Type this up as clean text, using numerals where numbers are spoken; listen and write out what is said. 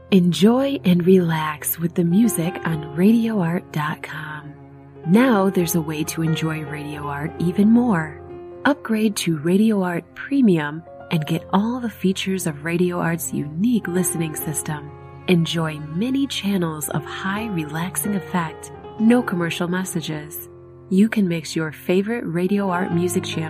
Enjoy and relax with the music on RadioArt.com. Now there's a way to enjoy Radio Art even more. Upgrade to Radio Art Premium and get all the features of Radio Art's unique listening system. Enjoy many channels of high relaxing effect, no commercial messages. You can mix your favorite Radio Art music channel